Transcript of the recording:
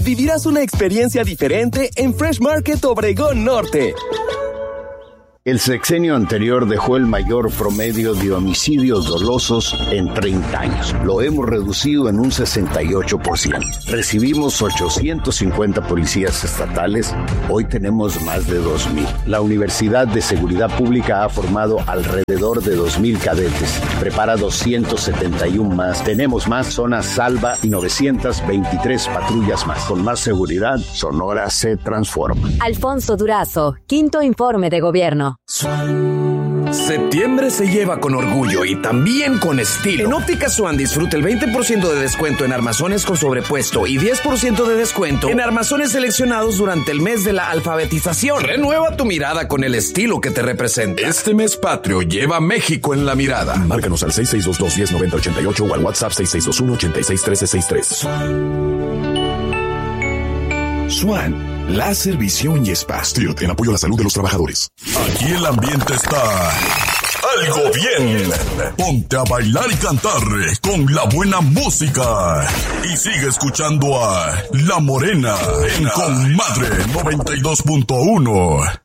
vivirás una experiencia diferente en Fresh Market Obregón Norte. El sexenio anterior dejó el mayor promedio de homicidios dolosos en 30 años. Lo hemos reducido en un 68%. Recibimos 850 policías estatales. Hoy tenemos más de 2,000. La Universidad de Seguridad Pública ha formado alrededor de 2,000 cadetes. Prepara 271 más. Tenemos más zonas salva y 923 patrullas más. Con más seguridad, Sonora se transforma. Alfonso Durazo, quinto informe de gobierno. Septiembre se lleva con orgullo y también con estilo. En Óptica Swan disfruta el 20% de descuento en armazones con sobrepuesto y 10% de descuento en armazones seleccionados durante el mes de la alfabetización. Renueva tu mirada con el estilo que te representa. Este mes patrio lleva México en la mirada. Márcanos al 6622-109088 o al WhatsApp 6621-861363. Swan. Láser, visión y spa. Stilt, en apoyo a la salud de los trabajadores. Aquí el ambiente está algo bien. Ponte a bailar y cantar con la buena música. Y sigue escuchando a La Morena en Comadre 92.1.